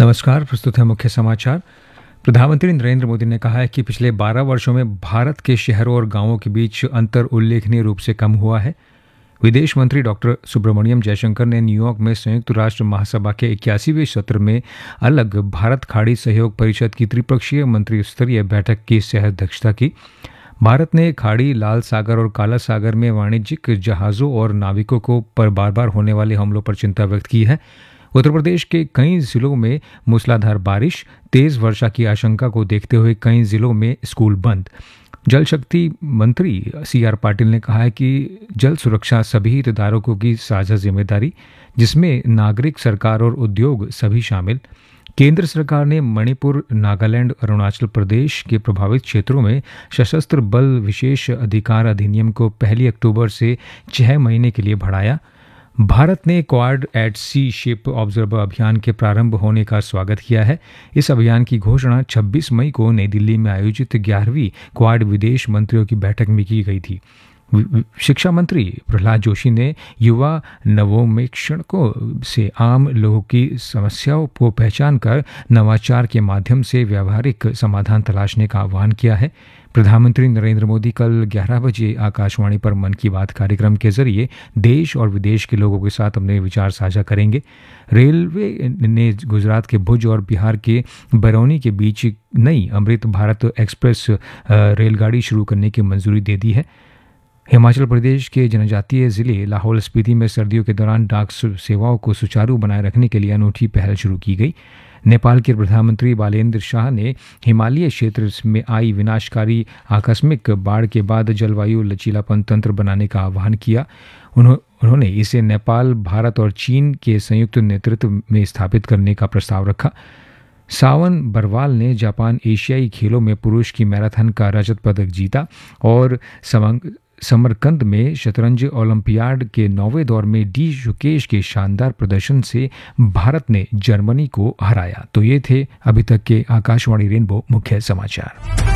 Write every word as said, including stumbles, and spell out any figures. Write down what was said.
नमस्कार। प्रस्तुत है मुख्य समाचार। प्रधानमंत्री नरेंद्र मोदी ने कहा है कि पिछले बारह वर्षों में भारत के शहरों और गांवों के बीच अंतर उल्लेखनीय रूप से कम हुआ है। विदेश मंत्री डॉक्टर सुब्रमण्यम जयशंकर ने न्यूयॉर्क में संयुक्त राष्ट्र महासभा के इक्यासीवें सत्र में अलग भारत खाड़ी सहयोग परिषद की त्रिपक्षीय मंत्री स्तरीय बैठक की सह अध्यक्षता की। भारत ने खाड़ी, लाल सागर और काला सागर में वाणिज्यिक जहाज़ों और नाविकों को पर बार बार होने वाले हमलों पर चिंता व्यक्त की है। उत्तर प्रदेश के कई जिलों में मूसलाधार बारिश, तेज वर्षा की आशंका को देखते हुए कई जिलों में स्कूल बंद। जल शक्ति मंत्री सी आर पाटिल ने कहा है कि जल सुरक्षा सभी हितधारकों की साझा जिम्मेदारी, जिसमें नागरिक, सरकार और उद्योग सभी शामिल। केंद्र सरकार ने मणिपुर, नागालैंड, अरुणाचल प्रदेश के प्रभावित क्षेत्रों में सशस्त्र बल विशेष अधिकार अधिनियम को पहली अक्टूबर से छह महीने के लिए बढ़ाया। भारत ने क्वाड एट सी शिप ऑब्जर्वर अभियान के प्रारंभ होने का स्वागत किया है। इस अभियान की घोषणा छब्बीस मई को नई दिल्ली में आयोजित ग्यारहवीं क्वाड विदेश मंत्रियों की बैठक में की गई थी। शिक्षा मंत्री प्रहलाद जोशी ने युवा नवोन्मेषकों से आम लोगों की समस्याओं को पहचान कर नवाचार के माध्यम से व्यावहारिक समाधान तलाशने का आह्वान किया है। प्रधानमंत्री नरेंद्र मोदी कल ग्यारह बजे आकाशवाणी पर मन की बात कार्यक्रम के जरिए देश और विदेश के लोगों के साथ अपने विचार साझा करेंगे। रेलवे ने गुजरात के भुज और बिहार के बरौनी के बीच नई अमृत भारत एक्सप्रेस रेलगाड़ी शुरू करने की मंजूरी दे दी है। हिमाचल प्रदेश के जनजातीय जिले लाहौल स्पीति में सर्दियों के दौरान डाक सेवाओं को सुचारू बनाए रखने के लिए अनूठी पहल शुरू की गई। नेपाल के प्रधानमंत्री बालेंद्र शाह ने हिमालय क्षेत्र में आई विनाशकारी आकस्मिक बाढ़ के बाद जलवायु लचीलापन तंत्र बनाने का आह्वान किया। उन्होंने इसे नेपाल, भारत और चीन के संयुक्त नेतृत्व में स्थापित करने का प्रस्ताव रखा। सावन बरवाल ने जापान एशियाई खेलों में पुरुष की मैराथन का रजत पदक जीता और समरकंद में शतरंज ओलंपियाड के नौवें दौर में डी शुकेश के शानदार प्रदर्शन से भारत ने जर्मनी को हराया। तो ये थे अभी तक के आकाशवाणी रेनबो मुख्य समाचार।